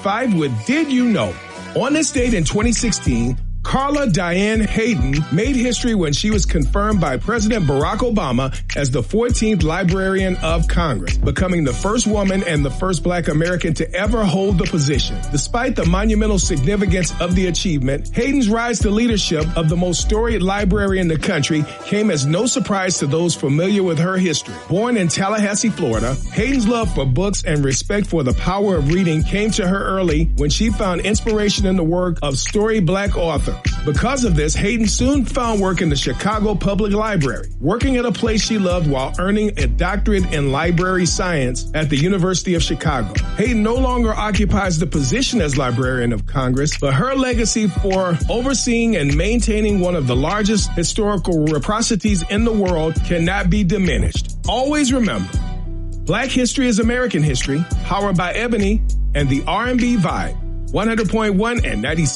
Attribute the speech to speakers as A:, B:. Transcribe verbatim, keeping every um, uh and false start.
A: five with Did You Know? On this date in twenty sixteen, Carla Diane Hayden made history when she was confirmed by President Barack Obama as the fourteenth Librarian of Congress, becoming the first woman and the first Black American to ever hold the position. Despite the monumental significance of the achievement, Hayden's rise to leadership of the most storied library in the country came as no surprise to those familiar with her history. Born in Tallahassee, Florida, Hayden's love for books and respect for the power of reading came to her early when she found inspiration in the work of storied Black authors. Because of this, Hayden soon found work in the Chicago Public Library, working at a place she loved while earning a doctorate in library science at the University of Chicago. Hayden no longer occupies the position as Librarian of Congress, but her legacy for overseeing and maintaining one of the largest historical reciprocities in the world cannot be diminished. Always remember, Black history is American history, powered by Ebony and the R and B Vibe. one hundred point one and ninety-six